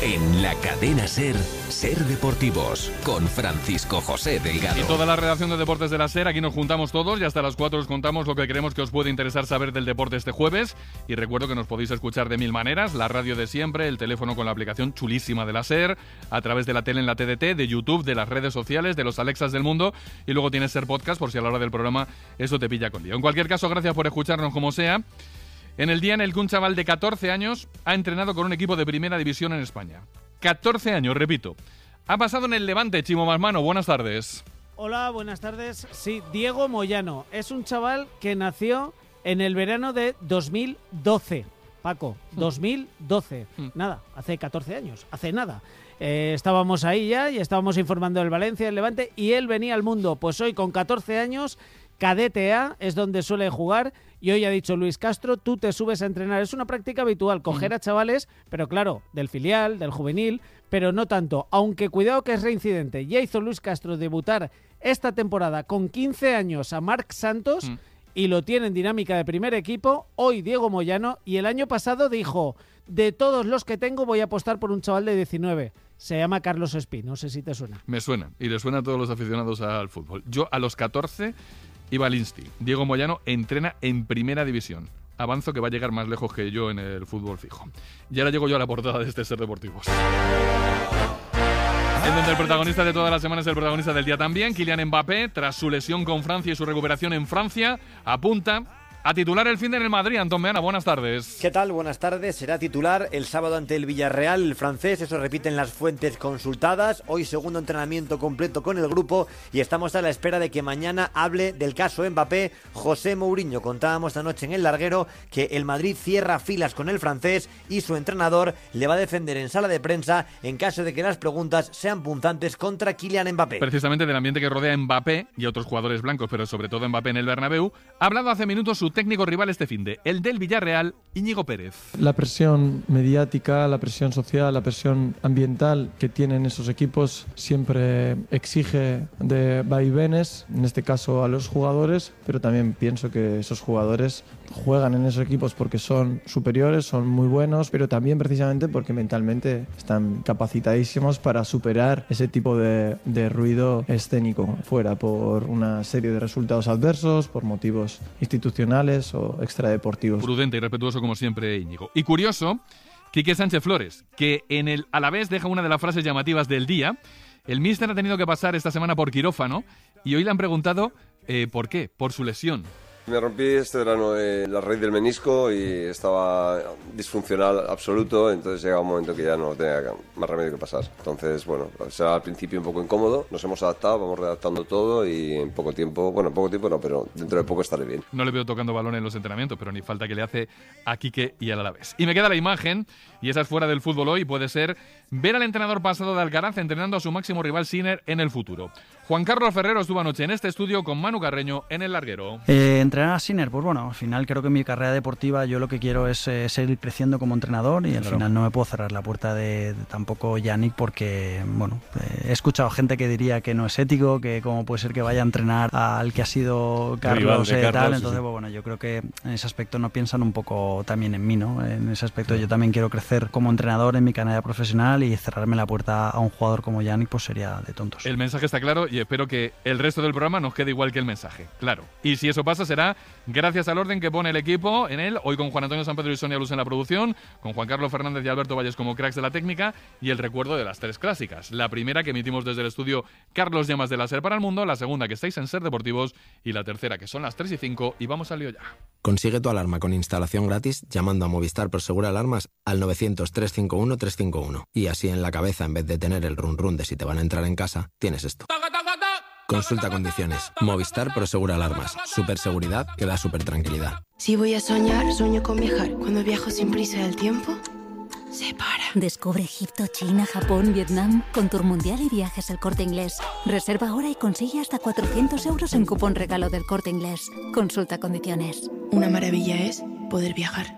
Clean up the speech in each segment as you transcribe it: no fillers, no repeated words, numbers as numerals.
En la cadena SER, Ser Deportivos, con Francisco José Delgado. Y toda la redacción de Deportes de la SER, aquí nos juntamos todos y hasta las 4 os contamos lo que creemos que os puede interesar saber del deporte este jueves. Y recuerdo que nos podéis escuchar de mil maneras, la radio de siempre, el teléfono con la aplicación chulísima de la SER, a través de la tele en la TDT, de YouTube, de las redes sociales, de los Alexas del mundo, y luego tienes SER Podcast por si a la hora del programa eso te pilla con lío. En cualquier caso, gracias por escucharnos como sea. En el día en el que un chaval de 14 años ha entrenado con un equipo de primera división en España. 14 años, repito. Ha pasado en el Levante, Chimo Masmano. Buenas tardes. Hola, buenas tardes. Sí, Diego Moyano. Es un chaval que nació en el verano de 2012. Paco, 2012. Nada, hace 14 años, hace nada. Estábamos ahí ya y estábamos informando del Valencia, del Levante, y él venía al mundo. Pues hoy con 14 años, Cadete A es donde suele jugar. Y hoy ha dicho Luis Castro, tú te subes a entrenar. Es una práctica habitual, coger a chavales, pero claro, del filial, del juvenil, pero no tanto. Aunque cuidado que es reincidente. Ya hizo Luis Castro debutar esta temporada con 15 años a Marc Santos y lo tiene en dinámica de primer equipo. Hoy Diego Moyano, y el año pasado dijo, de todos los que tengo voy a apostar por un chaval de 19. Se llama Carlos Espí, no sé si te suena. Me suena, y le suena a todos los aficionados al fútbol. Yo a los 14... iba al Insti. Diego Moyano entrena en primera división. Avanzo que va a llegar más lejos que yo en el fútbol fijo. Y ahora llego yo a la portada de este Ser Deportivos. En donde el protagonista de toda la semana es el protagonista del día también. Kylian Mbappé, tras su lesión con Francia y su recuperación en Francia, apunta a titular el fin en el Madrid. Antón Meana, buenas tardes. ¿Qué tal? Buenas tardes. Será titular el sábado ante el Villarreal, el francés. Eso repiten las fuentes consultadas. Hoy segundo entrenamiento completo con el grupo y estamos a la espera de que mañana hable del caso Mbappé José Mourinho. Contábamos anoche en El Larguero que el Madrid cierra filas con el francés y su entrenador le va a defender en sala de prensa en caso de que las preguntas sean punzantes contra Kylian Mbappé. Precisamente del ambiente que rodea a Mbappé y a otros jugadores blancos, pero sobre todo Mbappé en el Bernabéu, ha hablado hace minutos su técnico rival este finde, el del Villarreal, Íñigo Pérez. La presión mediática, la presión social, la presión ambiental que tienen esos equipos siempre exige de vaivenes, en este caso a los jugadores, pero también pienso que esos jugadores juegan en esos equipos porque son superiores, son muy buenos, pero también precisamente porque mentalmente están capacitadísimos para superar ese tipo de ruido escénico, fuera por una serie de resultados adversos, por motivos institucionales o extradeportivos. Prudente y respetuoso como siempre Íñigo. Y curioso, Quique Sánchez Flores, que en el Alavés deja una de las frases llamativas del día. El míster ha tenido que pasar esta semana por quirófano y hoy le han preguntado ¿por qué? Por su lesión. Me rompí este verano la raíz del menisco y estaba disfuncional absoluto, entonces llega un momento que ya no tenía más remedio que pasar. Entonces, bueno, será al principio un poco incómodo, nos hemos adaptado, vamos redactando todo y en poco tiempo, bueno, en poco tiempo no, pero dentro de poco estaré bien. No le veo tocando balón en los entrenamientos, pero ni falta que le hace a Quique y al Alavés. Y me queda la imagen, y esa es fuera del fútbol hoy, puede ser ver al entrenador pasado de Alcaraz entrenando a su máximo rival Sinner en el futuro. Juan Carlos Ferrero estuvo anoche en este estudio con Manu Carreño en El Larguero. Entrenar a Sinner, pues bueno, al final creo que en mi carrera deportiva yo lo que quiero es seguir creciendo como entrenador y al final no me puedo cerrar la puerta de tampoco Yannick porque, bueno, he escuchado gente que diría que no es ético, que cómo puede ser que vaya a entrenar al que ha sido Carlos, tal, entonces, pues bueno, yo creo que en ese aspecto no piensan un poco también en mí, ¿no? En ese aspecto yo también quiero crecer como entrenador en mi carrera profesional y cerrarme la puerta a un jugador como Yannick pues sería de tontos. El mensaje está claro y espero que el resto del programa nos quede igual que el mensaje, claro. Y si eso pasa será gracias al orden que pone el equipo en él, hoy con Juan Antonio San Pedro y Sonia Luz en la producción, con Juan Carlos Fernández y Alberto Valles como cracks de la técnica y el recuerdo de las tres clásicas. La primera que emitimos desde el estudio Carlos Llamas de la SER para el Mundo, la segunda que estáis en Ser Deportivos y la tercera que son las 3 y 5 y vamos al lío ya. Consigue tu alarma con instalación gratis llamando a Movistar Prosegur Alarmas al 900-351-351 y así en la cabeza, en vez de tener el run run de si te van a entrar en casa, tienes esto. Consulta condiciones. Movistar Prosegur Alarmas. Super seguridad que da super tranquilidad. Si voy a soñar, sueño con viajar. Cuando viajo sin prisa del tiempo, se para. Descubre Egipto, China, Japón, Vietnam con Tour Mundial y Viajes El Corte Inglés. Reserva ahora y consigue hasta 400 euros en cupón regalo del Corte Inglés. Consulta condiciones. Una maravilla es poder viajar.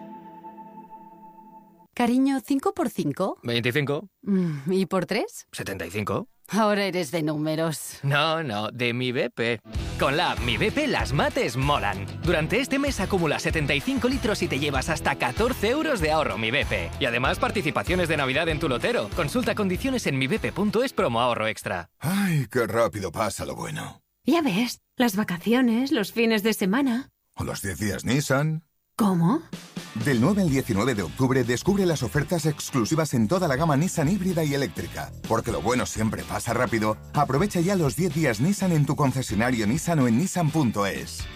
Cariño, ¿5 por 5? 25. ¿Y por 3? 75. Ahora eres de números. No, de mi BP. Con la app Mi BP las mates molan. Durante este mes acumula 75 litros y te llevas hasta 14 euros de ahorro Mi BP. Y además participaciones de Navidad en tu lotero. Consulta condiciones en mibp.es promo ahorro extra. Ay, qué rápido pasa lo bueno. Ya ves, las vacaciones, los fines de semana. O los 10 días Nissan. ¿Cómo? Del 9 al 19 de octubre descubre las ofertas exclusivas en toda la gama Nissan híbrida y eléctrica. Porque lo bueno siempre pasa rápido. Aprovecha ya los 10 días Nissan en tu concesionario Nissan o en nissan.es.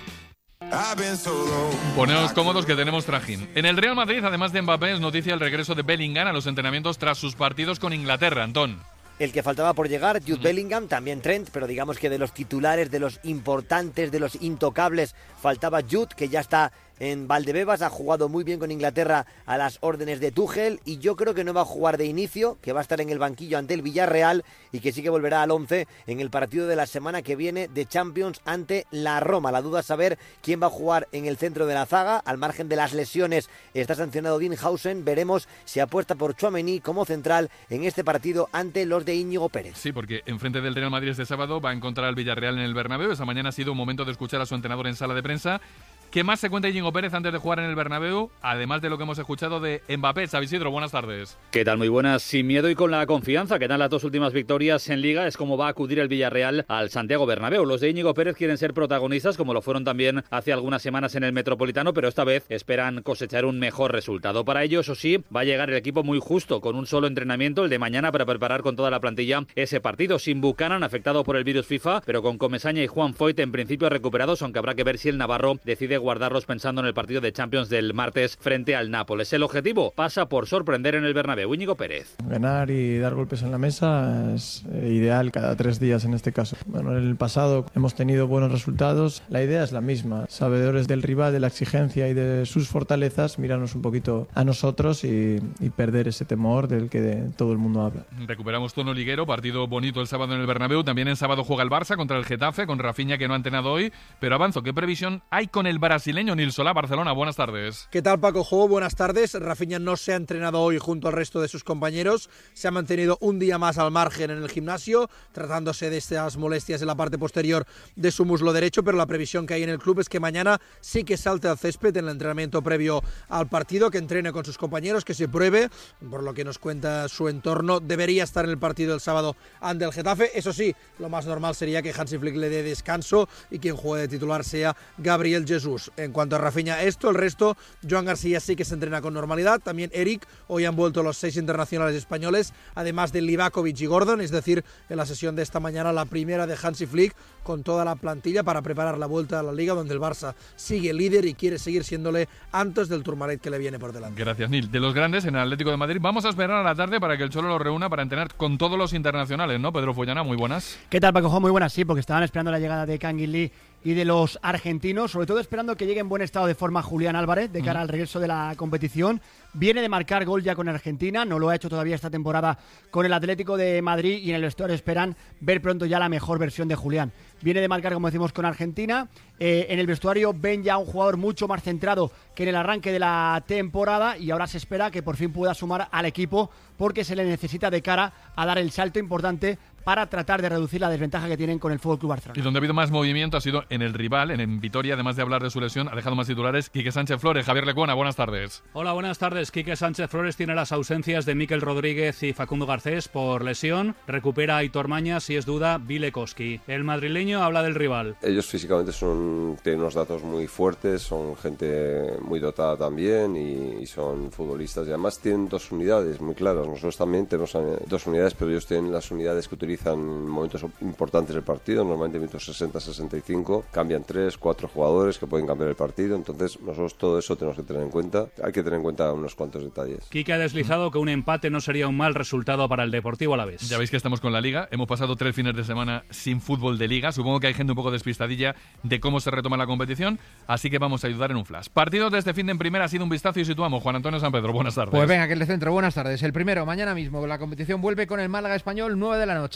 Poneos cómodos que tenemos trajín. En el Real Madrid, además de Mbappé, es noticia el regreso de Bellingham a los entrenamientos tras sus partidos con Inglaterra. Antón. El que faltaba por llegar, Jude Bellingham, también Trent, pero digamos que de los titulares, de los importantes, de los intocables, faltaba Jude, que ya está en Valdebebas, ha jugado muy bien con Inglaterra a las órdenes de Tuchel y yo creo que no va a jugar de inicio, que va a estar en el banquillo ante el Villarreal y que sí que volverá al 11 en el partido de la semana que viene de Champions ante la Roma. La duda es saber quién va a jugar en el centro de la zaga. Al margen de las lesiones está sancionado Dinhausen, veremos si apuesta por Tchouaméni como central en este partido ante los de Íñigo Pérez. Sí, porque enfrente del Real Madrid este sábado va a encontrar al Villarreal en el Bernabéu. Esta mañana ha sido un momento de escuchar a su entrenador en sala de prensa. ¿Qué más se cuenta Íñigo Pérez antes de jugar en el Bernabéu? Además de lo que hemos escuchado de Mbappé. Xavi Isidro, buenas tardes. ¿Qué tal? Muy buenas. Sin miedo y con la confianza que dan las dos últimas victorias en Liga es como va a acudir el Villarreal al Santiago Bernabéu. Los de Íñigo Pérez quieren ser protagonistas, como lo fueron también hace algunas semanas en el Metropolitano, pero esta vez esperan cosechar un mejor resultado. Para ello, eso sí, va a llegar el equipo muy justo, con un solo entrenamiento, el de mañana, para preparar con toda la plantilla ese partido. Sin Buchanan, afectado por el virus FIFA, pero con Comesaña y Juan Foyt en principio recuperados, aunque habrá que ver si el navarro decide guardarlos pensando en el partido de Champions del martes frente al Nápoles. El objetivo pasa por sorprender en el Bernabéu. Íñigo Pérez. Ganar y dar golpes en la mesa es ideal cada 3 días en este caso. Bueno, en el pasado hemos tenido buenos resultados. La idea es la misma. Sabedores del rival, de la exigencia y de sus fortalezas, mirarnos un poquito a nosotros y perder ese temor del que todo el mundo habla. Recuperamos tono liguero, partido bonito el sábado en el Bernabéu. También el sábado juega el Barça contra el Getafe, con Rafinha, que no ha entrenado hoy. Pero avanzo, ¿qué previsión hay con el brasileño Nil Solá? Barcelona, buenas tardes. ¿Qué tal, Paco Jo? Buenas tardes. Rafinha no se ha entrenado hoy junto al resto de sus compañeros. Se ha mantenido un día más al margen en el gimnasio, tratándose de estas molestias en la parte posterior de su muslo derecho, pero la previsión que hay en el club es que mañana sí que salte al césped en el entrenamiento previo al partido, que entrene con sus compañeros, que se pruebe. Por lo que nos cuenta su entorno, debería estar en el partido el sábado ante el Getafe. Eso sí, lo más normal sería que Hansi Flick le dé descanso y quien juegue de titular sea Gabriel Jesús. En cuanto a Rafinha, el resto, Joan García sí que se entrena con normalidad, también Eric. Hoy han vuelto los 6 internacionales españoles, además de Livakovic y Gordon, es decir, en la sesión de esta mañana la primera de Hansi Flick con toda la plantilla para preparar la vuelta a la Liga, donde el Barça sigue líder y quiere seguir siéndole antes del Tourmalet que le viene por delante. Gracias, Nil. De los grandes en el Atlético de Madrid, vamos a esperar a la tarde para que el Cholo lo reúna para entrenar con todos los internacionales, ¿no? Pedro Follana, muy buenas. ¿Qué tal, Paco? Muy buenas, sí, porque estaban esperando la llegada de Kangin Lee y de los argentinos, sobre todo esperando que llegue en buen estado de forma Julián Álvarez de cara al regreso de la competición. Viene de marcar gol ya con Argentina, no lo ha hecho todavía esta temporada con el Atlético de Madrid y en el vestuario esperan ver pronto ya la mejor versión de Julián. Viene de marcar, como decimos, con Argentina. En el vestuario ven ya un jugador mucho más centrado que en el arranque de la temporada y ahora se espera que por fin pueda sumar al equipo porque se le necesita de cara a dar el salto importante para tratar de reducir la desventaja que tienen con el FC Barcelona. Y donde ha habido más movimiento ha sido en el rival, en Vitoria, además de hablar de su lesión, ha dejado más titulares Quique Sánchez Flores. Javier Lecuona, buenas tardes. Hola, buenas tardes. Quique Sánchez Flores tiene las ausencias de Mikel Rodríguez y Facundo Garcés por lesión. Recupera a Aitor Mañas y es duda Vilekowski. El madrileño habla del rival. Ellos físicamente tienen unos datos muy fuertes, son gente muy dotada también y son futbolistas. Y además tienen 2 unidades muy claras. Nosotros también tenemos 2 unidades, pero ellos tienen las unidades que utilizan en momentos importantes del partido, normalmente en minutos 60-65, cambian 3-4 jugadores que pueden cambiar el partido, entonces nosotros todo eso tenemos que tener en cuenta, hay que tener en cuenta unos cuantos detalles. Quique ha deslizado que un empate no sería un mal resultado para el Deportivo Alavés. Ya veis que estamos con la Liga, hemos pasado 3 fines de semana sin fútbol de Liga, supongo que hay gente un poco despistadilla de cómo se retoma la competición, así que vamos a ayudar en un flash. Partidos de este fin de en primera, ha sido un vistazo y situamos. Juan Antonio San Pedro, buenas tardes. Pues venga, que el de centro, buenas tardes. El primero, mañana mismo, la competición vuelve con el Málaga Español, 9 de la noche.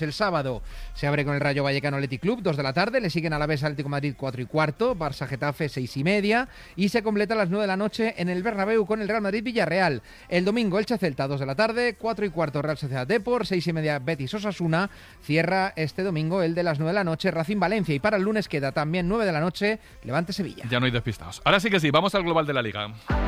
el sábado. Se abre con el Rayo Vallecano Athletic Club, 2 de la tarde. Le siguen Alavés Atlético de Madrid, 4:15. Barça Getafe, 6:30. Y se completa a las 9 de la noche en el Bernabéu con el Real Madrid Villarreal. El domingo Elche Celta, 2 de la tarde. 4:15 Real Sociedad Depor, 6:30 Betis Osasuna. Cierra este domingo el de las 9 de la noche Racing Valencia. Y para el lunes queda también 9 de la noche Levante Sevilla. Ya no hay despistados. Ahora sí que sí, vamos al global de la Liga.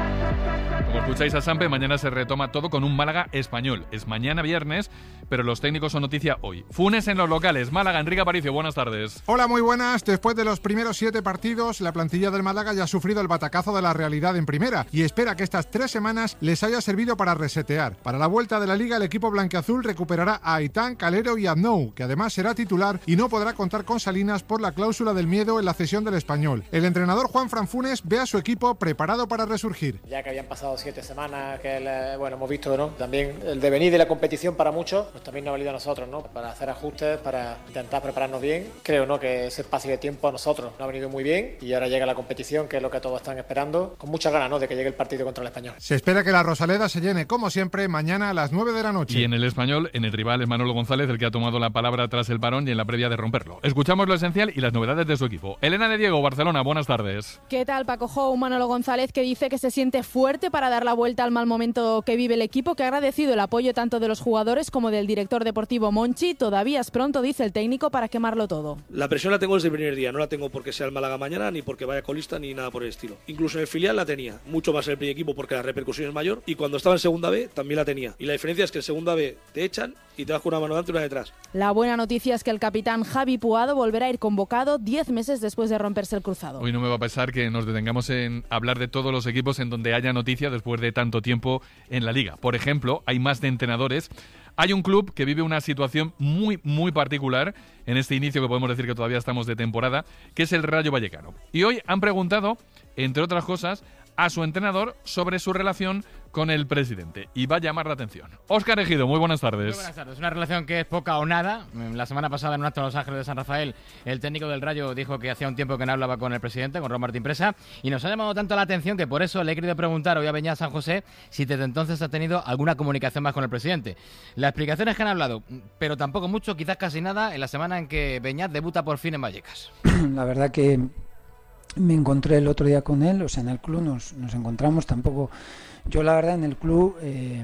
Como escucháis a Sampe, mañana se retoma todo con un Málaga Español. Es mañana viernes, pero los técnicos son noticia hoy. Funes en los locales. Málaga, Enrique Aparicio, buenas tardes. Hola, muy buenas. Después de los primeros 7 partidos, la plantilla del Málaga ya ha sufrido el batacazo de la realidad en primera y espera que estas 3 semanas les haya servido para resetear. Para la vuelta de la Liga, el equipo blanquiazul recuperará a Aitán, Calero y Aznou, que además será titular y no podrá contar con Salinas por la cláusula del miedo en la cesión del Español. El entrenador Juanfran Funes ve a su equipo preparado para resurgir. Ya que habían pasado 7 semanas, que hemos visto, ¿no? También el devenir de la competición para muchos, pues también nos ha valido a nosotros, ¿no? Para hacer ajustes, para intentar prepararnos bien. Creo, ¿no?, que ese espacio de tiempo a nosotros nos ha venido muy bien y ahora llega la competición, que es lo que todos están esperando, con muchas ganas, ¿no?, de que llegue el partido contra el Español. Se espera que la Rosaleda se llene, como siempre, mañana a las 9 de la noche. Y en el Español, en el rival es Manolo González, el que ha tomado la palabra tras el parón y en la previa de romperlo. Escuchamos lo esencial y las novedades de su equipo. Elena de Diego, Barcelona, buenas tardes. ¿Qué tal, Paco Jou? Manolo González, que dice que se siente fuerte para dar la vuelta al mal momento que vive el equipo, que ha agradecido el apoyo tanto de los jugadores como del director deportivo Monchi. Todavía es pronto, dice el técnico, para quemarlo todo. La presión la tengo desde el primer día, no la tengo porque sea el Málaga mañana, ni porque vaya colista, ni nada por el estilo. Incluso en el filial la tenía, mucho más en el primer equipo porque la repercusión es mayor, y cuando estaba en segunda B también la tenía. Y la diferencia es que en segunda B te echan y te das con una mano delante y una detrás. La buena noticia es que el capitán Javi Puado volverá a ir convocado 10 meses después de romperse el cruzado. Hoy no me va a pesar que nos detengamos en hablar de todos los equipos en donde haya noticia después de tanto tiempo en la Liga. Por ejemplo, hay más de entrenadores. Hay un club que vive una situación muy particular en este inicio, que podemos decir que todavía estamos de temporada, que es el Rayo Vallecano. Y hoy han preguntado, entre otras cosas, a su entrenador sobre su relación con el presidente. Y va a llamar la atención. Óscar Ejido, muy buenas tardes. Muy buenas tardes. Una relación que es poca o nada. La semana pasada en un acto en Los Ángeles de San Rafael, el técnico del Rayo dijo que hacía un tiempo que no hablaba con el presidente, con Ron Martín Presa, y nos ha llamado tanto la atención que por eso le he querido preguntar hoy a Beñat San José si desde entonces ha tenido alguna comunicación más con el presidente. La explicación es que han hablado, pero tampoco mucho, quizás casi nada, en la semana en que Beñat debuta por fin en Vallecas. La verdad que me encontré el otro día con él, o sea, en el club nos encontramos, tampoco... Yo la verdad en el club,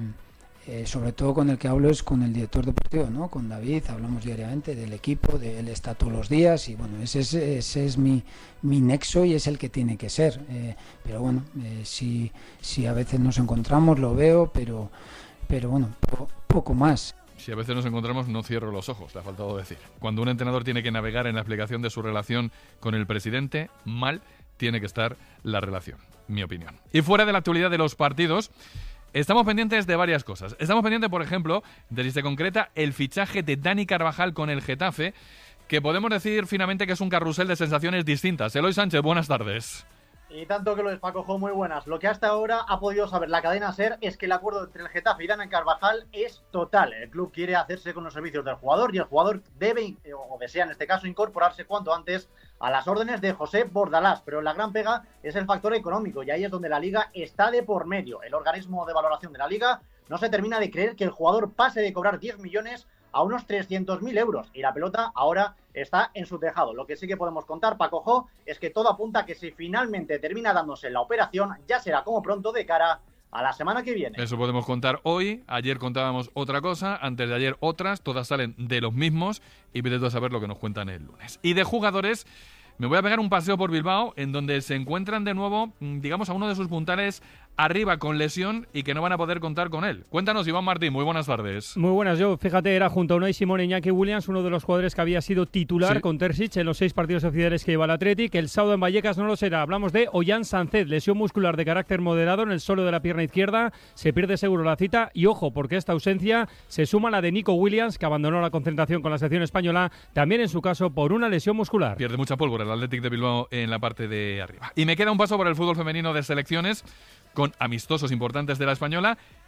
sobre todo con el que hablo es con el director deportivo, ¿no? Con David, hablamos diariamente del equipo, de él está todos los días y bueno, ese es mi nexo y es el que tiene que ser. Pero bueno, si a veces nos encontramos, lo veo, pero bueno, poco más. Si a veces nos encontramos, no cierro los ojos, le ha faltado decir. Cuando un entrenador tiene que navegar en la explicación de su relación con el presidente, mal tiene que estar la relación, mi opinión. Y fuera de la actualidad de los partidos, estamos pendientes de varias cosas. Estamos pendientes, por ejemplo, de si se concreta el fichaje de Dani Carvajal con el Getafe, que podemos decir finalmente que es un carrusel de sensaciones distintas. Eloy Sánchez, buenas tardes. Y tanto que lo despacojó, muy buenas. Lo que hasta ahora ha podido saber la cadena SER es que el acuerdo entre el Getafe y Dani Carvajal es total. El club quiere hacerse con los servicios del jugador y el jugador debe, o desea en este caso, incorporarse cuanto antes a las órdenes de José Bordalás. Pero la gran pega es el factor económico y ahí es donde la Liga está de por medio. El organismo de valoración de la Liga no se termina de creer que el jugador pase de cobrar 10 millones a unos 300.000 euros y la pelota ahora está en su tejado. Lo que sí que podemos contar, Paco Jo, es que todo apunta a que si finalmente termina dándose la operación, ya será como pronto de cara a la semana que viene. Eso podemos contar hoy. Ayer contábamos otra cosa, antes de ayer otras, todas salen de los mismos y vete tú a saber lo que nos cuentan el lunes. Y de jugadores, me voy a pegar un paseo por Bilbao en donde se encuentran de nuevo, digamos, a uno de sus puntales arriba con lesión y que no van a poder contar con él. Cuéntanos, Iván Martín, muy buenas tardes. Muy buenas, fíjate, era junto a Unai Simón e Iñaki Williams, uno de los jugadores que había sido titular con Terzic en los 6 partidos oficiales que lleva el Athletic. El sábado en Vallecas no lo será. Hablamos de Ollán Sánchez, lesión muscular de carácter moderado en el suelo de la pierna izquierda. Se pierde seguro la cita y ojo, porque esta ausencia se suma a la de Nico Williams, que abandonó la concentración con la selección española, también en su caso por una lesión muscular. Pierde mucha pólvora el Athletic de Bilbao en la parte de arriba. Y me queda un paso por el fútbol femenino de selecciones, con amistosos importantes de la española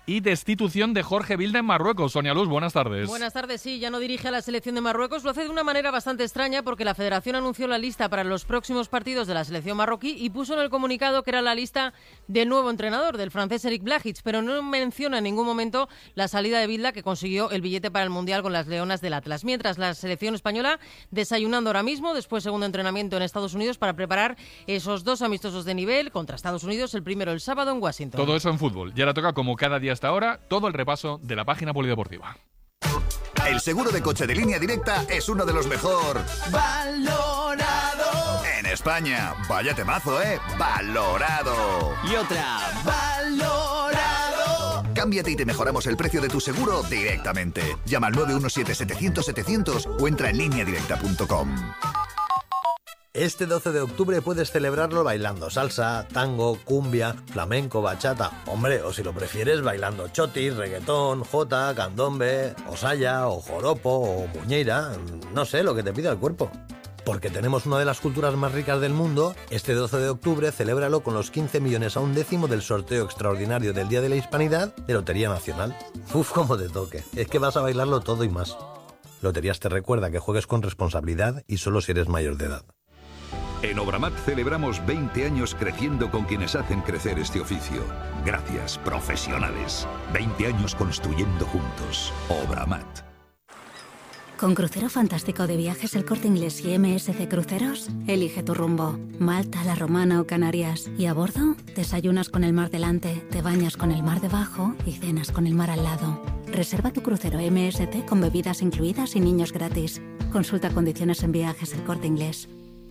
y destitución de Jorge Vilda en Marruecos. Sonia Luz, buenas tardes. Buenas tardes, sí, ya no dirige a la selección de Marruecos. Lo hace de una manera bastante extraña porque la federación anunció la lista para los próximos partidos de la selección marroquí y puso en el comunicado que era la lista del nuevo entrenador, del francés Eric Blajic, pero no menciona en ningún momento la salida de Vilda, que consiguió el billete para el Mundial con las Leonas del Atlas. Mientras la selección española desayunando ahora mismo, después segundo entrenamiento en Estados Unidos para preparar esos 2 amistosos de nivel contra Estados Unidos, el primero el sábado en Washington. Todo eso en fútbol. Y ahora toca, como cada día hasta ahora, todo el repaso de la página polideportiva. El seguro de coche de Línea Directa es uno de los mejor valorado en España. Vaya temazo, valorado. Y otra, valorado. Cámbiate y te mejoramos el precio de tu seguro directamente. Llama al 917-700-700 o entra en lineadirecta.com. Este 12 de octubre puedes celebrarlo bailando salsa, tango, cumbia, flamenco, bachata. Hombre, o si lo prefieres, bailando chotis, reggaetón, jota, candombe, o saya, o joropo, o muñeira. No sé, lo que te pida el cuerpo. Porque tenemos una de las culturas más ricas del mundo, este 12 de octubre celébralo con los 15 millones a un décimo del sorteo extraordinario del Día de la Hispanidad de Lotería Nacional. Uf, cómo te toque. Es que vas a bailarlo todo y más. Loterías te recuerda que juegues con responsabilidad y solo si eres mayor de edad. En Obramat celebramos 20 años creciendo con quienes hacen crecer este oficio. Gracias, profesionales. 20 años construyendo juntos. Obramat. Con Crucero Fantástico de Viajes El Corte Inglés y MSC Cruceros, elige tu rumbo. Malta, La Romana o Canarias. Y a bordo, desayunas con el mar delante, te bañas con el mar debajo y cenas con el mar al lado. Reserva tu crucero MSC con bebidas incluidas y niños gratis. Consulta condiciones en Viajes El Corte Inglés.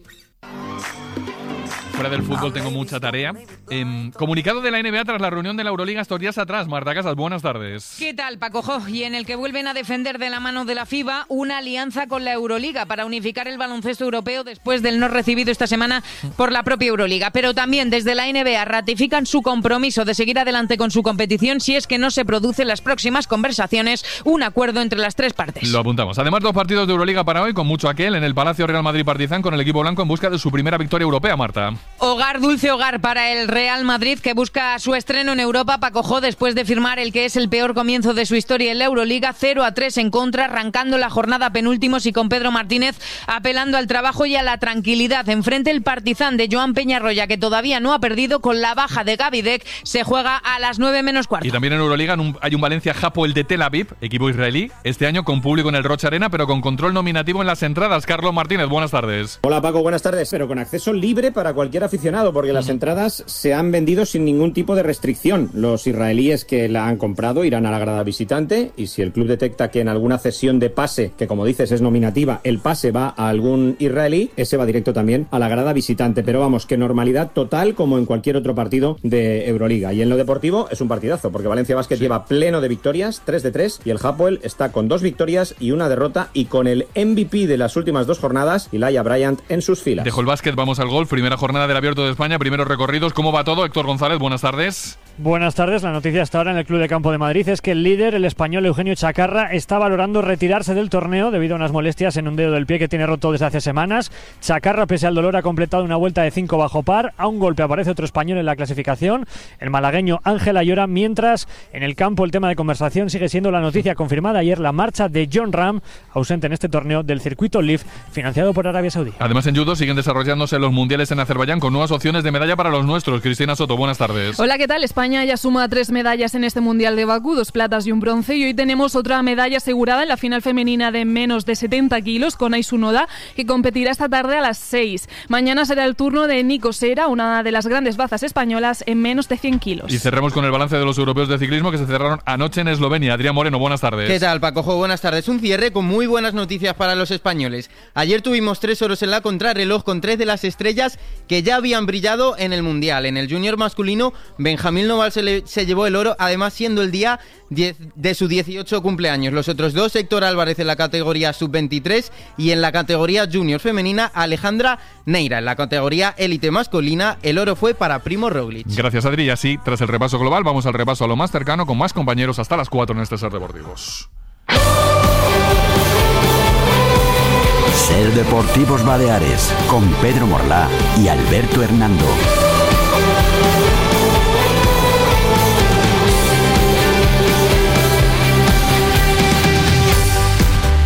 Fuera del fútbol tengo mucha tarea. Comunicado de la NBA tras la reunión de la Euroliga estos días atrás. Marta Casas, buenas tardes. ¿Qué tal, Paco Jo? Y en el que vuelven a defender de la mano de la FIBA una alianza con la Euroliga para unificar el baloncesto europeo después del no recibido esta semana por la propia Euroliga. Pero también desde la NBA ratifican su compromiso de seguir adelante con su competición si es que no se produce en las próximas conversaciones un acuerdo entre las 3 partes. Lo apuntamos. Además, 2 partidos de Euroliga para hoy, con mucho aquel en el Palacio Real Madrid-Partizan con el equipo blanco en busca de su primera victoria europea, Marta. Hogar, dulce hogar para el Real Madrid, que busca su estreno en Europa, Paco Jo, después de firmar el que es el peor comienzo de su historia en la Euroliga, 0-3 en contra, arrancando la jornada penúltimos y con Pedro Martínez apelando al trabajo y a la tranquilidad. Enfrente el Partizan de Joan Peñarroya, que todavía no ha perdido, con la baja de Gaby Deck, se juega a las 9:15. Y también en Euroliga hay un Valencia Hapoel de Tel Aviv, equipo israelí, este año con público en el Rocha Arena, pero con control nominativo en las entradas. Carlos Martínez, buenas tardes. Hola Paco, buenas tardes. Pero con acceso libre para cualquier aficionado, porque las entradas se han vendido sin ningún tipo de restricción. Los israelíes que la han comprado irán a la grada visitante, y si el club detecta que en alguna cesión de pase, que como dices es nominativa, el pase va a algún israelí, ese va directo también a la grada visitante. Pero vamos, que normalidad total como en cualquier otro partido de Euroliga. Y en lo deportivo es un partidazo, porque Valencia Basket lleva pleno de victorias, 3 de 3, y el Hapoel está con 2 victorias y 1 derrota, y con el MVP de las últimas 2 jornadas, Elijah Bryant, en sus filas. Dejo el básquet, vamos al golf. Primera jornada del Abierto de España, primeros recorridos. ¿Cómo va todo? Héctor González, buenas tardes. Buenas tardes. La noticia hasta ahora en el Club de Campo de Madrid es que el líder, el español Eugenio Chacarra, está valorando retirarse del torneo debido a unas molestias en un dedo del pie que tiene roto desde hace semanas. Chacarra, pese al dolor, ha completado una vuelta de 5 bajo par. A un golpe aparece otro español en la clasificación, el malagueño Ángel Ayora, mientras en el campo el tema de conversación sigue siendo la noticia confirmada ayer, la marcha de John Ram, ausente en este torneo del circuito LIV, financiado por Arabia Saudí. Además, en judo siguen desarrollándose los mundiales en Azerbaiyán con nuevas opciones de medalla para los nuestros. Cristina Soto, buenas tardes. Hola, ¿qué tal? España ya suma 3 medallas en este Mundial de Bakú, 2 platas y un bronce, y hoy tenemos otra medalla asegurada en la final femenina de menos de 70 kilos con Aisu Noda, que competirá esta tarde a las 6. Mañana será el turno de Nico Sera, una de las grandes bazas españolas en menos de 100 kilos. Y cerremos con el balance de los europeos de ciclismo que se cerraron anoche en Eslovenia. Adrián Moreno, buenas tardes. ¿Qué tal, Paco Jo? Buenas tardes. Un cierre con muy buenas noticias para los españoles. Ayer tuvimos 3 oros en la contrarreloj con 3 de las estrellas que ya habían brillado en el Mundial. En el junior masculino, Benjamín Noval se llevó el oro, además siendo el día de su 18 cumpleaños. Los otros 2, Héctor Álvarez en la categoría sub-23 y en la categoría junior femenina, Alejandra Neira. En la categoría élite masculina, el oro fue para Primo Roglic. Gracias, Adri. Y así, tras el repaso global, vamos al repaso a lo más cercano con más compañeros hasta las 4 en este Ser Deportivos. Ser Deportivos Baleares con Pedro Morlá y Alberto Hernando.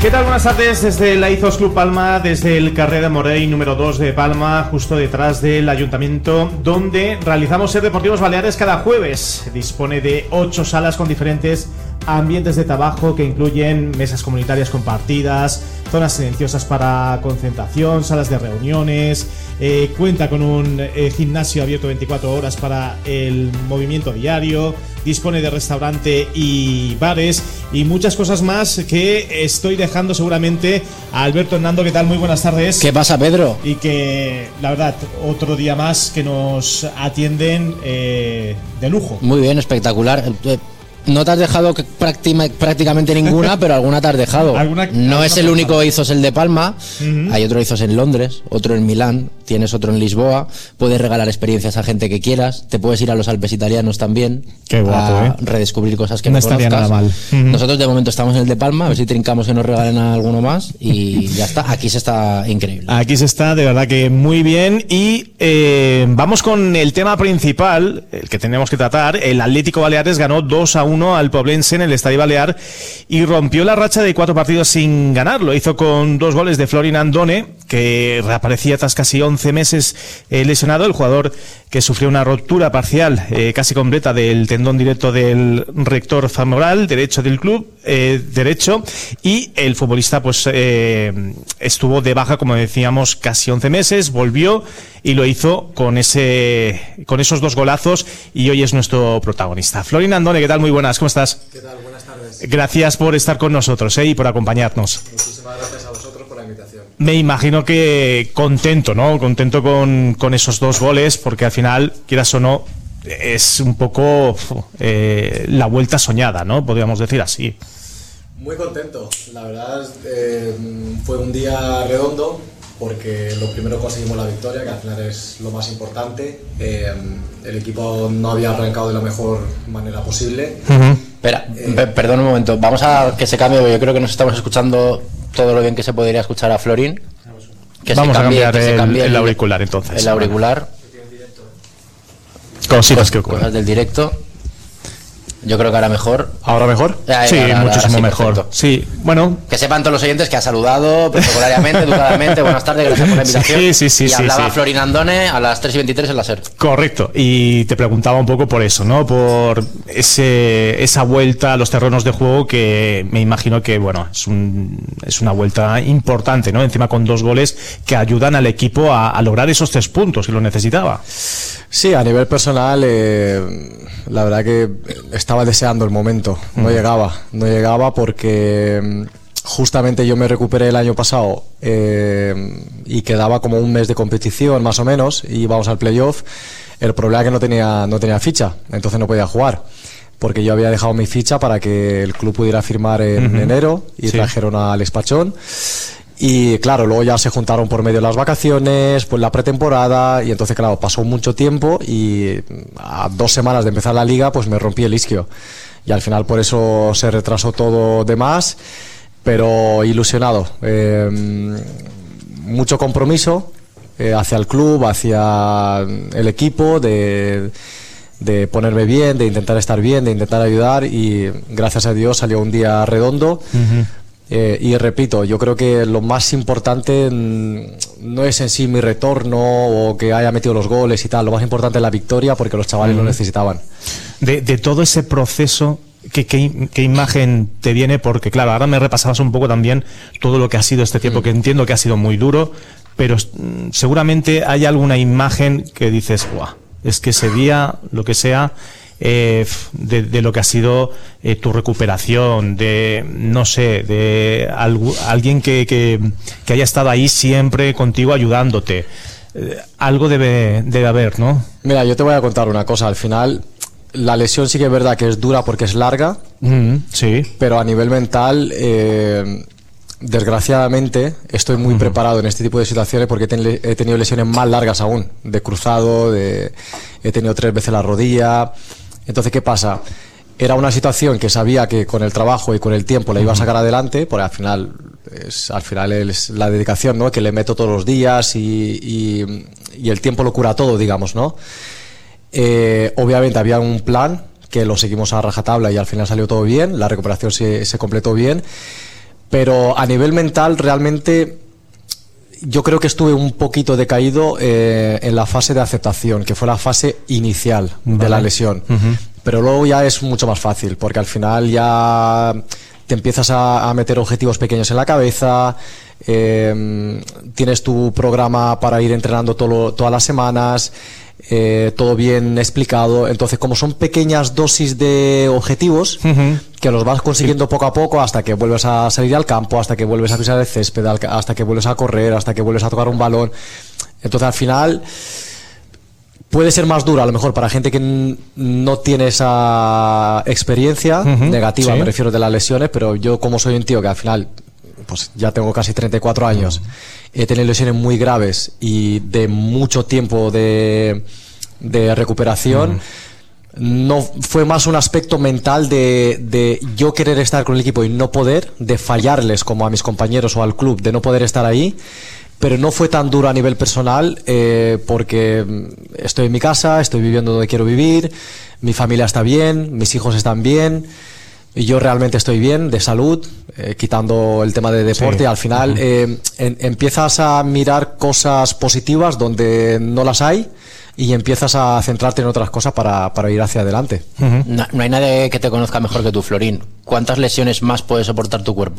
¿Qué tal? Buenas tardes desde la Izos Club Palma, desde el carrer de Morey número 2 de Palma, justo detrás del ayuntamiento, donde realizamos Ser Deportivos Baleares cada jueves. Dispone de 8 salas con diferentes ambientes de trabajo que incluyen mesas comunitarias compartidas, zonas silenciosas para concentración, salas de reuniones, cuenta con un gimnasio abierto 24 horas para el movimiento diario, dispone de restaurante y bares y muchas cosas más que estoy dejando seguramente a Alberto Hernando. ¿Qué tal? Muy buenas tardes. ¿Qué pasa, Pedro? Y que, la verdad, otro día más que nos atienden de lujo. Muy bien, espectacular. No te has dejado prácticamente ninguna, pero alguna te has dejado. No es el único Izos el de Palma. Hay otro Izos en Londres, otro en Milán, tienes otro en Lisboa. Puedes regalar experiencias a gente que quieras. Te puedes ir a los Alpes italianos también. Qué guapo, redescubrir cosas que no estaría conozcas. Nada mal. Nosotros de momento estamos en el de Palma, a ver si trincamos que nos regalen a alguno más y ya está. Aquí se está increíble. Aquí se está de verdad que muy bien y vamos con el tema principal, el que tenemos que tratar. El Atlético Baleares ganó 2-1 al Poblense en el Estadio Balear y rompió la racha de 4 partidos sin ganar. Lo hizo con 2 goles de Florin Andone, que reaparecía tras casi 11 meses lesionado. El jugador que sufrió una ruptura parcial casi completa del tendón directo del rector femoral derecho del club derecho, y el futbolista pues estuvo de baja, como decíamos, casi 11 meses, volvió y lo hizo con esos 2 golazos y hoy es nuestro protagonista. Florin Andone, ¿qué tal? Muy buenas, ¿cómo estás? ¿Qué tal? Buenas tardes. Gracias por estar con nosotros y por acompañarnos. Muchísimas gracias a vosotros por la invitación. Me imagino que contento, ¿no? Contento con esos 2 goles, porque al final, quieras o no, es un poco la vuelta soñada, ¿no? Podríamos decir así. Muy contento, la verdad fue un día redondo porque lo primero conseguimos la victoria, que al final es lo más importante. El equipo no había arrancado de la mejor manera posible. Espera, perdón un momento, vamos a que se cambie, yo creo que nos estamos escuchando todo lo bien que se podría escuchar a Florin. Vamos a cambiar el auricular entonces. El auricular. Cositas que ocurren. Cosas del directo. Yo creo que ahora mejor. ¿Ahora mejor? Sí, muchísimo mejor. Perfecto. Sí, bueno. Que sepan todos los oyentes que ha saludado protocolariamente, educadamente. Buenas tardes, gracias por la invitación. Sí. Y hablaba Florin Andone a las 3:23 en la SER. Correcto. Y te preguntaba un poco por eso, ¿no? Por esa vuelta a los terrenos de juego que me imagino que, bueno, es una vuelta importante, ¿no? Encima con 2 goles que ayudan al equipo a lograr esos 3 puntos que lo necesitaba. Sí, a nivel personal, la verdad que estaba deseando el momento. No llegaba porque justamente yo me recuperé el año pasado y quedaba como un mes de competición más o menos y íbamos al playoff. El problema es que no tenía ficha, entonces no podía jugar, porque yo había dejado mi ficha para que el club pudiera firmar en enero y trajeron a Alex Pachón. Y claro, luego ya se juntaron por medio las vacaciones, pues la pretemporada, y entonces claro, pasó mucho tiempo y a 2 semanas de empezar la liga pues me rompí el isquio y al final por eso se retrasó todo de más, pero ilusionado, mucho compromiso hacia el club, hacia el equipo, de ponerme bien, de intentar estar bien, de intentar ayudar, y gracias a Dios salió un día redondo. Y repito, yo creo que lo más importante no es en sí mi retorno o que haya metido los goles y tal, lo más importante es la victoria, porque los chavales lo necesitaban. De todo ese proceso, ¿qué imagen te viene? Porque claro, ahora me repasabas un poco también todo lo que ha sido este tiempo, que entiendo que ha sido muy duro, pero seguramente hay alguna imagen que dices, ¡guau! Es que ese día, lo que sea, de lo que ha sido tu recuperación, de no sé, de alguien que haya estado ahí siempre contigo ayudándote, algo debe haber, ¿no? Mira, yo te voy a contar una cosa. Al final la lesión sí que es verdad que es dura porque es larga, sí, pero a nivel mental desgraciadamente estoy muy preparado en este tipo de situaciones, porque he tenido lesiones más largas aún, de cruzado, he tenido 3 veces la rodilla. Entonces, ¿qué pasa? Era una situación que sabía que con el trabajo y con el tiempo la iba a sacar adelante, porque al final es la dedicación, ¿no?, que le meto todos los días y el tiempo lo cura todo, digamos, ¿no? Obviamente había un plan que lo seguimos a rajatabla y al final salió todo bien, la recuperación se completó bien, Pero a nivel mental realmente yo creo que estuve un poquito decaído en la fase de aceptación, que fue la fase inicial de la lesión. Pero luego ya es mucho más fácil, porque al final ya te empiezas a meter objetivos pequeños en la cabeza, tienes tu programa para ir entrenando todas las semanas, todo bien explicado. Entonces, como son pequeñas dosis de objetivos que los vas consiguiendo poco a poco, hasta que vuelves a salir al campo, hasta que vuelves a pisar el césped, hasta que vuelves a correr, hasta que vuelves a tocar un balón. Entonces, al final puede ser más duro a lo mejor para gente que no tiene esa experiencia negativa, me refiero, de las lesiones, pero yo, como soy un tío que al final pues ya tengo casi 34 años, he tenido lesiones muy graves y de mucho tiempo de recuperación, no fue más un aspecto mental de yo querer estar con el equipo y no poder, de fallarles como a mis compañeros o al club, de no poder estar ahí. Pero no fue tan duro a nivel personal, porque estoy en mi casa, estoy viviendo donde quiero vivir, mi familia está bien, mis hijos están bien, y yo realmente estoy bien, de salud, quitando el tema de deporte. Al final empiezas a mirar cosas positivas donde no las hay, y empiezas a centrarte en otras cosas para ir hacia adelante. No hay nadie que te conozca mejor que tú, Florín. ¿Cuántas lesiones más puede soportar tu cuerpo?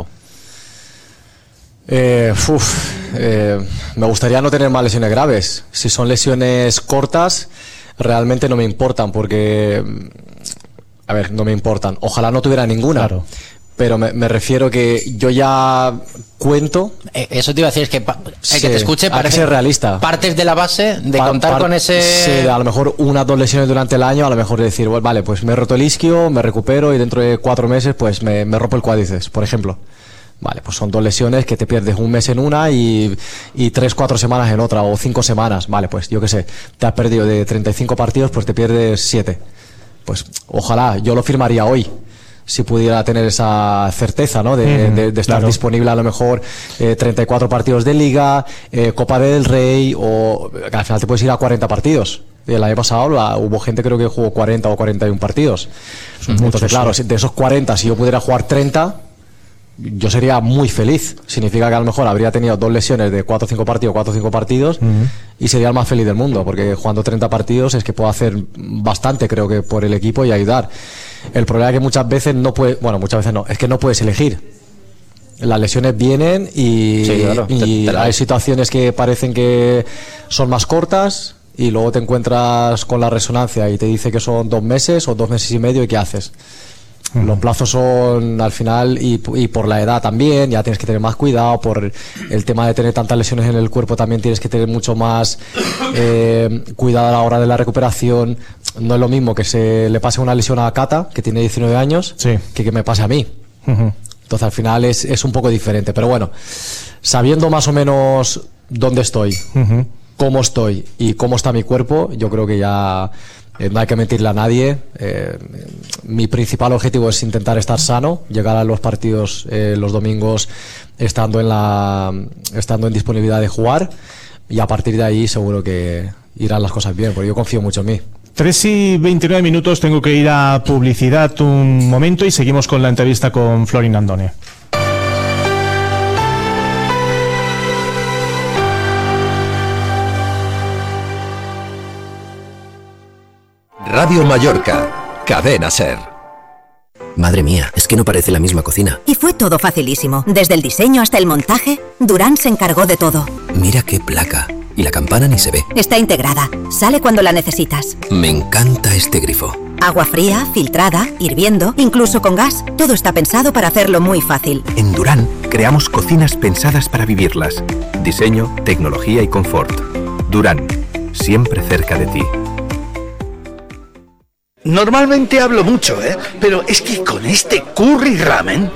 Me gustaría no tener más lesiones graves. Si son lesiones cortas, realmente no me importan, porque, a ver, no me importan. Ojalá no tuviera ninguna. Claro. Pero me refiero que yo ya cuento. Eso te iba a decir, es que el que te escuche hay que ser realista. Partes de la base de contar con ese. Sí, a lo mejor 1 o 2 lesiones durante el año, a lo mejor decir, bueno, vale, pues me he roto el isquio, me recupero y dentro de 4 meses pues me rompo el cuádriceps, por ejemplo. Vale, pues son 2 lesiones que te pierdes 1 mes en una y 3-4 semanas en otra, o 5 semanas. Vale, pues yo qué sé, te has perdido de 35 partidos, pues te pierdes 7. Pues ojalá, yo lo firmaría hoy, si pudiera tener esa certeza, ¿no? De estar disponible a lo mejor 34 partidos de Liga, Copa del Rey, o al final te puedes ir a 40 partidos. El año pasado hubo gente, creo que jugó 40 o 41 partidos. Entonces, claro, de esos 40, si yo pudiera jugar 30, yo sería muy feliz. Significa que a lo mejor habría tenido 2 lesiones de 4 o 5 partidos, y sería el más feliz del mundo, porque jugando 30 partidos es que puedo hacer bastante, creo que, por el equipo y ayudar. El problema es que muchas veces no puedes, bueno, muchas veces no, es que no puedes elegir. Las lesiones vienen y, sí, claro, y hay situaciones que parecen que son más cortas, y luego te encuentras con la resonancia y te dice que son 2 meses o 2 meses y medio, y ¿qué haces? Los plazos son, al final, y por la edad también, ya tienes que tener más cuidado. Por el tema de tener tantas lesiones en el cuerpo, también tienes que tener mucho más cuidado a la hora de la recuperación. No es lo mismo que se le pase una lesión a Cata, que tiene 19 años, que me pase a mí. Entonces, al final es un poco diferente. Pero bueno, sabiendo más o menos dónde estoy, cómo estoy y cómo está mi cuerpo, yo creo que ya no hay que mentirle a nadie. Mi principal objetivo es intentar estar sano, llegar a los partidos los domingos estando en disponibilidad de jugar, y a partir de ahí seguro que irán las cosas bien, porque yo confío mucho en mí. 3:29, tengo que ir a publicidad un momento y seguimos con la entrevista con Florín Andone. Radio Mallorca, Cadena SER. Madre mía, es que no parece la misma cocina. Y fue todo facilísimo. Desde el diseño hasta el montaje, Durán se encargó de todo. Mira qué placa. Y la campana ni se ve. Está integrada. Sale cuando la necesitas. Me encanta este grifo. Agua fría, filtrada, hirviendo, incluso con gas. Todo está pensado para hacerlo muy fácil. En Durán creamos cocinas pensadas para vivirlas. Diseño, tecnología y confort. Durán, siempre cerca de ti. Normalmente hablo mucho, pero es que con este curry ramen...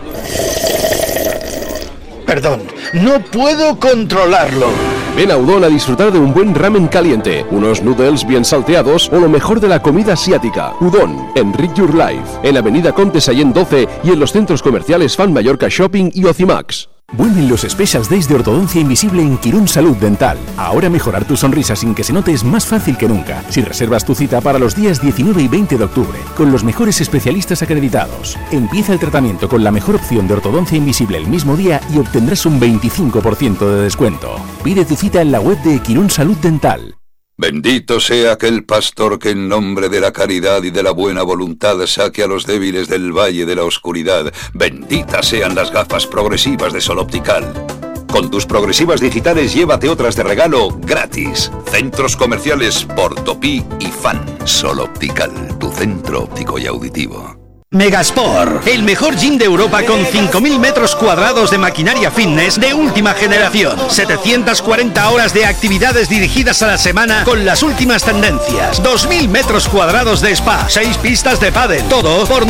Perdón, no puedo controlarlo. Ven a Udon a disfrutar de un buen ramen caliente, unos noodles bien salteados o lo mejor de la comida asiática. Udon, Enrich Your Life, en Avenida Comte Sallent 12 y en los centros comerciales Fan Mallorca Shopping y Ocimax. Vuelven los Special Days de Ortodoncia Invisible en Quirón Salud Dental. Ahora mejorar tu sonrisa sin que se note es más fácil que nunca. Si reservas tu cita para los días 19 y 20 de octubre, con los mejores especialistas acreditados. Empieza el tratamiento con la mejor opción de ortodoncia invisible el mismo día y obtendrás un 25% de descuento. Pide tu cita en la web de Quirón Salud Dental. Bendito sea aquel pastor que en nombre de la caridad y de la buena voluntad saque a los débiles del valle de la oscuridad. Benditas sean las gafas progresivas de Sol Optical. Con tus progresivas digitales llévate otras de regalo gratis. Centros comerciales Portopí y Fan. Sol Optical, tu centro óptico y auditivo. Megasport, el mejor gym de Europa con 5.000 metros cuadrados de maquinaria fitness de última generación. 740 horas de actividades dirigidas a la semana con las últimas tendencias. 2.000 metros cuadrados de spa, 6 pistas de pádel. Todo por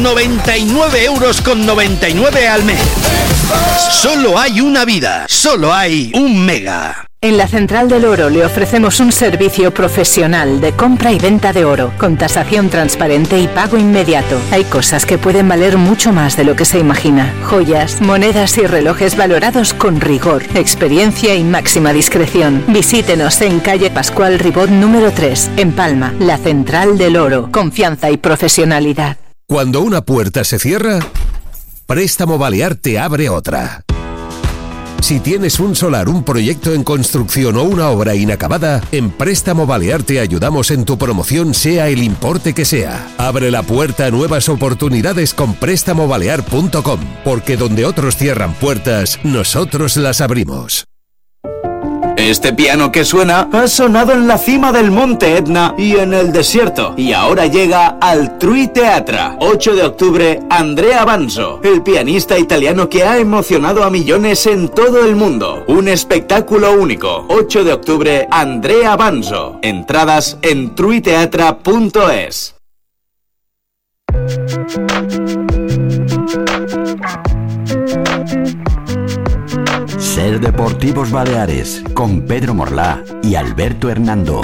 99,99 € al mes. Solo hay una vida, solo hay un Mega. En la Central del Oro le ofrecemos un servicio profesional de compra y venta de oro, con tasación transparente y pago inmediato. Hay cosas que pueden valer mucho más de lo que se imagina. Joyas, monedas y relojes valorados con rigor, experiencia y máxima discreción. Visítenos en calle Pascual Ribot número 3, en Palma, la Central del Oro. Confianza y profesionalidad. Cuando una puerta se cierra, Préstamo Balear te abre otra. Si tienes un solar, un proyecto en construcción o una obra inacabada, en Préstamo Balear te ayudamos en tu promoción, sea el importe que sea. Abre la puerta a nuevas oportunidades con prestamobalear.com, porque donde otros cierran puertas, nosotros las abrimos. Este piano que suena ha sonado en la cima del Monte Etna y en el desierto, y ahora llega al Trui Teatra. 8 de octubre, Andrea Banzo, el pianista italiano que ha emocionado a millones en todo el mundo. Un espectáculo único. 8 de octubre, Andrea Banzo. Entradas en truiteatra.es. Ser Deportivos Baleares, con Pedro Morlá y Alberto Hernando.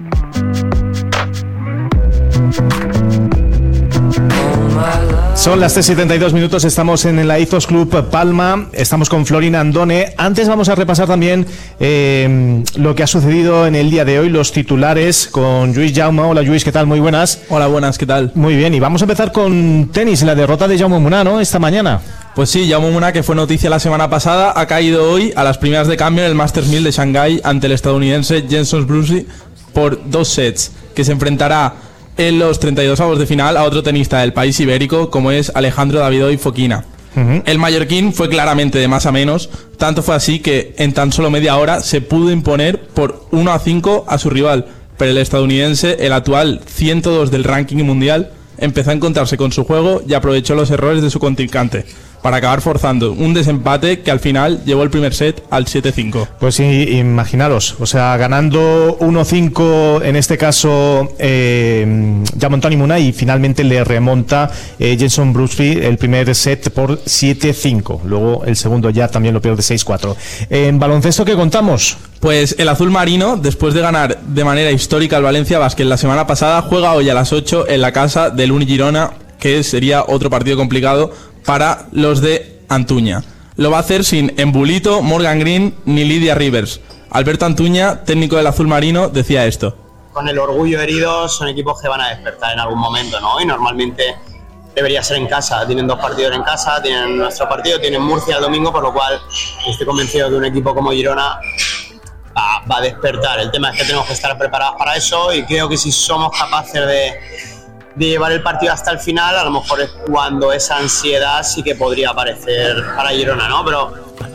Son las 3:72, estamos en el Aizos Club Palma, estamos con Florina Andone. Antes vamos a repasar también lo que ha sucedido en el día de hoy, los titulares con Lluís Jaume. Hola Lluís, ¿qué tal? Muy buenas. Hola, buenas, ¿qué tal? Muy bien, y vamos a empezar con tenis, la derrota de Jaume Munar, ¿no? Esta mañana. Pues sí, Jaume Munar, que fue noticia la semana pasada, ha caído hoy a las primeras de cambio en el Masters 1000 de Shanghái ante el estadounidense Jenson Bruschi por 2 sets, que se enfrentará en los 32avos de final a otro tenista del país ibérico como es Alejandro Davidovich Fokina. El mallorquín fue claramente de más a menos, tanto fue así que en tan solo media hora se pudo imponer por 1-5 a su rival, pero el estadounidense, el actual 102 del ranking mundial, empezó a encontrarse con su juego y aprovechó los errores de su contrincante para acabar forzando un desempate que al final llevó el primer set al 7-5. Pues sí, imaginaros, o sea, ganando 1-5 en este caso Jaume Munar, y finalmente le remonta Jenson Bruschi el primer set por 7-5. Luego el segundo ya también lo pierde 6-4. En baloncesto, ¿qué contamos? Pues el azul marino, después de ganar de manera histórica al Valencia Basket la semana pasada, juega hoy a las 8 en la casa del Uni Girona, que sería otro partido complicado para los de Antuña. Lo va a hacer sin Embulito, Morgan Green ni Lydia Rivers. Alberto Antuña, técnico del azul marino, decía esto: con el orgullo herido, son equipos que van a despertar en algún momento, ¿no? Y normalmente debería ser en casa. Tienen 2 partidos en casa, tienen nuestro partido, tienen Murcia el domingo, por lo cual estoy convencido de que un equipo como Girona va a despertar. El tema es que tenemos que estar preparados para eso, y creo que si somos capaces de llevar el partido hasta el final, a lo mejor es cuando esa ansiedad sí que podría aparecer para Girona, ¿no? Pero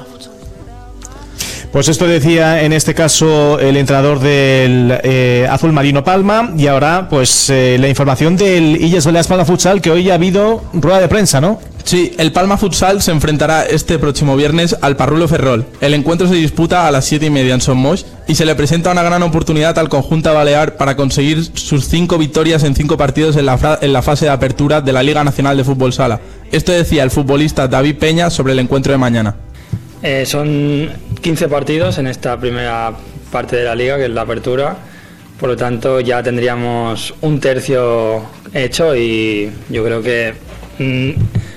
pues esto decía en este caso el entrenador del Azul Marino Palma. Y ahora pues la información del Illes Balears Palma Futsal, que hoy ha habido rueda de prensa, ¿no? Sí, el Palma Futsal se enfrentará este próximo viernes al Parrulo Ferrol. El encuentro se disputa a las 7:30 en Son Moix y se le presenta una gran oportunidad al conjunto balear para conseguir sus 5 victorias en 5 partidos en la fase de apertura de la Liga Nacional de Fútbol Sala. Esto decía el futbolista David Peña sobre el encuentro de mañana. Son 15 partidos en esta primera parte de la liga, que es la apertura. Por lo tanto, ya tendríamos un tercio hecho, y yo creo que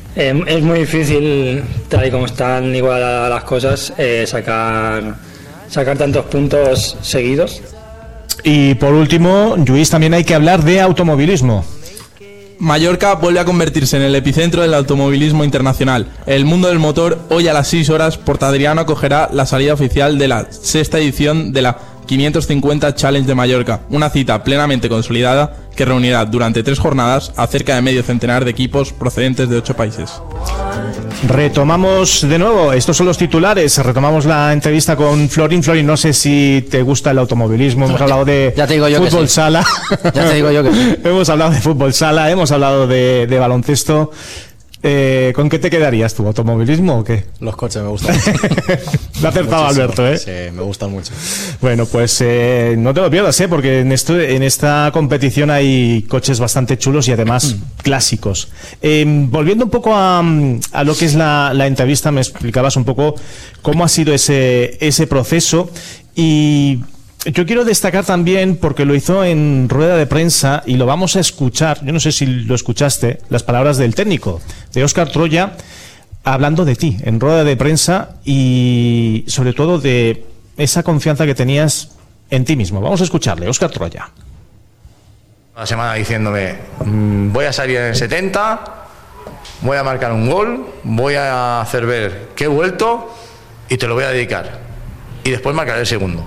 Es muy difícil, tal y como están igual las cosas, sacar tantos puntos seguidos. Y por último, Lluís, también hay que hablar de automovilismo. Mallorca vuelve a convertirse en el epicentro del automovilismo internacional. El mundo del motor, hoy a las 6 horas, Portadriano acogerá la salida oficial de la 6ª edición de la 550 Challenge de Mallorca, una cita plenamente consolidada que reunirá durante 3 jornadas a cerca de medio centenar de equipos procedentes de 8 países. Retomamos de nuevo, estos son los titulares, retomamos la entrevista con Florin. Florin, no sé si te gusta el automovilismo, hemos hablado de fútbol sala. Ya te digo yo que sí. Hemos hablado de fútbol sala, hemos hablado de baloncesto. ¿Con qué te quedarías tú? ¿Automovilismo o qué? Los coches me gustan mucho. Me ha acertado Alberto, ¿eh? Sí, me gustan mucho. Bueno, pues no te lo pierdas, porque en esta competición hay coches bastante chulos y además clásicos. Volviendo un poco a lo que es la entrevista, me explicabas un poco cómo ha sido ese proceso, y yo quiero destacar también, porque lo hizo en rueda de prensa y lo vamos a escuchar, yo no sé si lo escuchaste, las palabras del técnico, de Óscar Troya, hablando de ti en rueda de prensa y sobre todo de esa confianza que tenías en ti mismo. Vamos a escucharle, Óscar Troya. La semana diciéndome, voy a salir en el 70, voy a marcar un gol, voy a hacer ver que he vuelto y te lo voy a dedicar. Y después marcaré el segundo.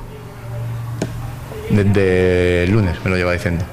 Desde el lunes me lo lleva diciendo.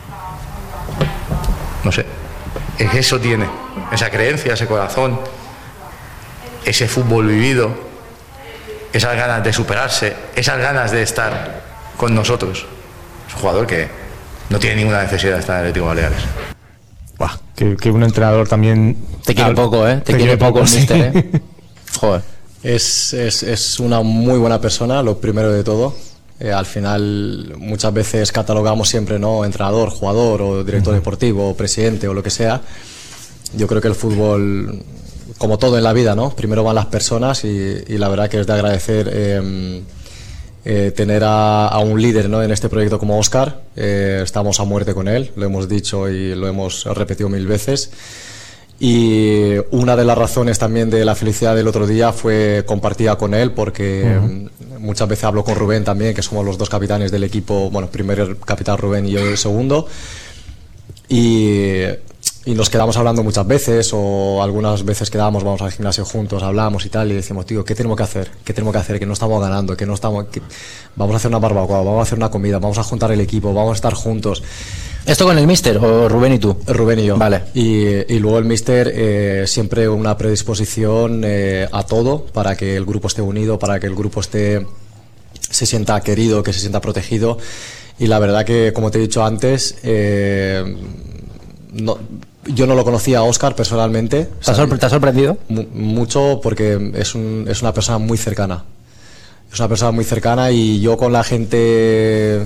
No sé, es que eso tiene, esa creencia, ese corazón, ese fútbol vivido, esas ganas de superarse, esas ganas de estar con nosotros. Es un jugador que no tiene ninguna necesidad de estar en Atlético Baleares. Buah, que un entrenador también te quiere poco, ¿eh? Te quiere poco el míster, ¿eh? Joder. Es una muy buena persona, lo primero de todo. Al final muchas veces catalogamos siempre, ¿no?, entrenador, jugador o director deportivo o presidente o lo que sea. Yo creo que el fútbol, como todo en la vida, ¿no?, primero van las personas y la verdad que es de agradecer tener a un líder, ¿no?, en este proyecto como Óscar. Estamos a muerte con él, lo hemos dicho y lo hemos repetido 1000 veces. Y una de las razones también de la felicidad del otro día fue compartida con él, porque muchas veces hablo con Rubén también, que somos los dos capitanes del equipo, bueno, primero el capitán Rubén y yo el segundo, y nos quedamos hablando muchas veces, o algunas veces quedábamos, vamos al gimnasio juntos, hablamos y tal, y decimos, tío, ¿qué tenemos que hacer? ¿Qué tenemos que hacer? Que no estamos ganando, vamos a hacer una barbacoa, vamos a hacer una comida, vamos a juntar el equipo, vamos a estar juntos. ¿Esto con el míster o Rubén y tú? Rubén y yo. Vale. Y luego el míster, siempre una predisposición a todo para que el grupo esté unido, para que el grupo se sienta querido, que se sienta protegido. Y la verdad que, como te he dicho antes, yo no lo conocía a Óscar personalmente. ¿Te ha sorprendido? Mucho, porque es una persona muy cercana. Es una persona muy cercana, y yo con la gente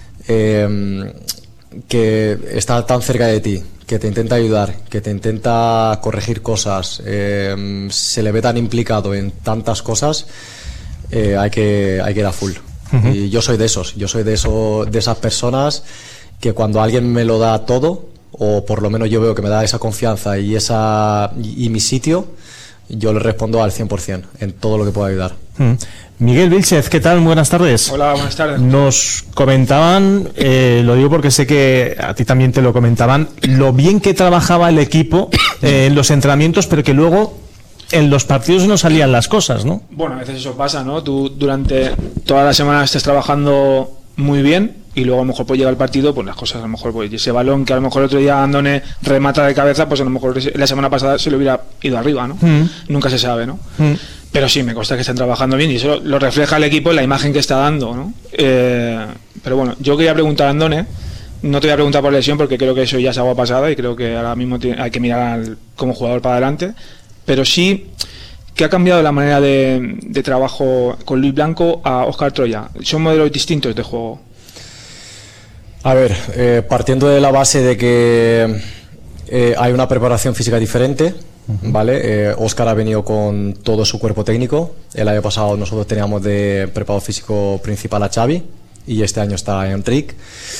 que está tan cerca de ti, que te intenta ayudar, que te intenta corregir cosas, se le ve tan implicado en tantas cosas, hay que ir a full. Y yo soy de esas personas que cuando alguien me lo da todo, o por lo menos yo veo que me da esa confianza y mi sitio, yo le respondo al 100% en todo lo que pueda ayudar. Miguel Vilchez, ¿qué tal? Buenas tardes. Hola, buenas tardes. Nos comentaban, lo digo porque sé que a ti también te lo comentaban, lo bien que trabajaba el equipo en los entrenamientos, pero que luego en los partidos no salían las cosas, ¿no? Bueno, a veces eso pasa, ¿no? Tú durante toda la semana estás trabajando muy bien y luego a lo mejor pues llega el partido, pues las cosas a lo mejor, pues ese balón que a lo mejor el otro día Andone remata de cabeza, pues a lo mejor la semana pasada se le hubiera ido arriba, ¿no? Nunca se sabe, ¿no? Pero sí, me consta que están trabajando bien y eso lo refleja el equipo en la imagen que está dando, ¿no? Pero bueno, yo quería preguntar a Andone, no te voy a preguntar por lesión porque creo que eso ya es agua pasada y creo que ahora mismo hay que mirar como jugador para adelante, pero sí que ha cambiado la manera de trabajo con Luis Blanco a Óscar Troya. Son modelos distintos de juego. A ver, partiendo de la base de que hay una preparación física diferente, ¿vale? Óscar ha venido con todo su cuerpo técnico. El año pasado nosotros teníamos de preparador físico principal a Xavi y este año está Enric.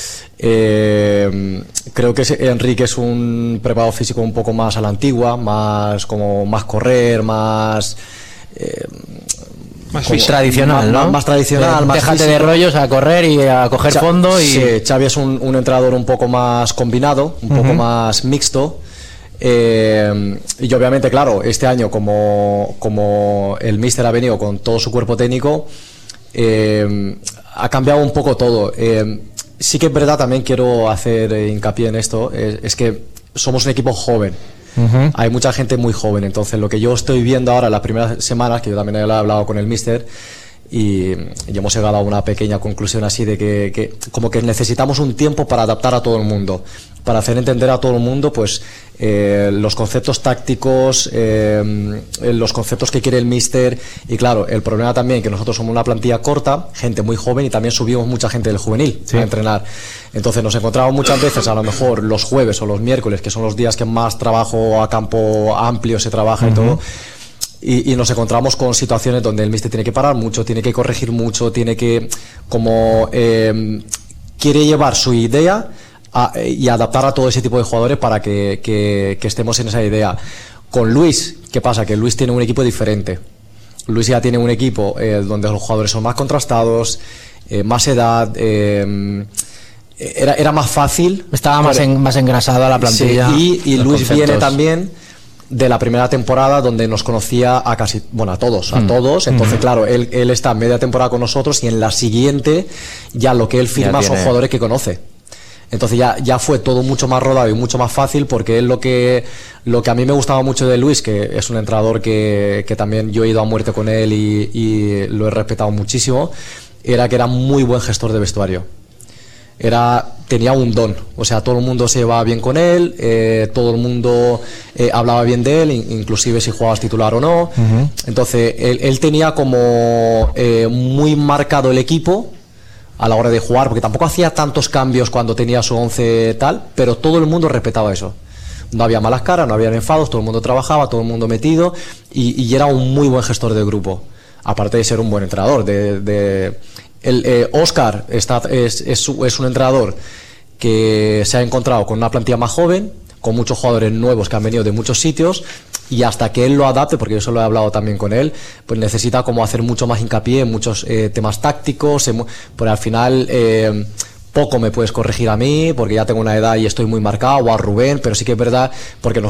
Creo que Enrique es un preparado físico un poco más a la antigua, más correr, más tradicional, ¿no? Más tradicional, más déjate físico. de rollos, a correr y a coger fondo. Sí, Xavi es un entrenador un poco más combinado, un poco más mixto. Y obviamente, claro, este año como el míster ha venido con todo su cuerpo técnico, ha cambiado un poco todo. Sí que es verdad, también quiero hacer hincapié en esto, es que somos un equipo joven. Hay mucha gente muy joven, entonces lo que yo estoy viendo ahora las primeras semanas, que yo también he hablado con el míster y hemos llegado a una pequeña conclusión así de que como que necesitamos un tiempo para adaptar a todo el mundo, para hacer entender a todo el mundo pues los conceptos tácticos, los conceptos que quiere el míster. Y claro, el problema también que nosotros somos una plantilla corta, gente muy joven, y también subimos mucha gente del juvenil a entrenar. Entonces nos encontramos muchas veces, a lo mejor los jueves o los miércoles, que son los días que más trabajo a campo amplio se trabaja y todo, y nos encontramos con situaciones donde el míster tiene que parar mucho, tiene que corregir mucho, tiene que quiere llevar su idea y adaptar a todo ese tipo de jugadores para que estemos en esa idea. Con Luis, ¿qué pasa? Que Luis tiene un equipo diferente. Luis ya tiene un equipo donde los jugadores son más contrastados, más edad, era más fácil. Estaba más engrasado a la plantilla. Sí, y Luis viene también de la primera temporada, donde nos conocía a todos. Entonces, claro, él está media temporada con nosotros, y en la siguiente ya lo que él firma son jugadores que conoce. Entonces ya fue todo mucho más rodado y mucho más fácil, porque él lo que a mí me gustaba mucho de Luis, que es un entrenador que también yo he ido a muerte con él y lo he respetado muchísimo, era que era muy buen gestor de vestuario. Tenía un don, o sea, todo el mundo se llevaba bien con él, todo el mundo hablaba bien de él, inclusive si jugabas titular o no. Entonces él tenía como muy marcado el equipo a la hora de jugar, porque tampoco hacía tantos cambios cuando tenía su 11 tal, pero todo el mundo respetaba eso. No había malas caras, no había enfados, todo el mundo trabajaba, todo el mundo metido, y era un muy buen gestor del grupo, aparte de ser un buen entrenador. Óscar es un entrenador que se ha encontrado con una plantilla más joven, con muchos jugadores nuevos que han venido de muchos sitios, y hasta que él lo adapte, porque yo eso lo he hablado también con él, pues necesita como hacer mucho más hincapié en muchos temas tácticos, porque al final poco me puedes corregir a mí, porque ya tengo una edad y estoy muy marcado, o a Rubén, pero sí que es verdad, porque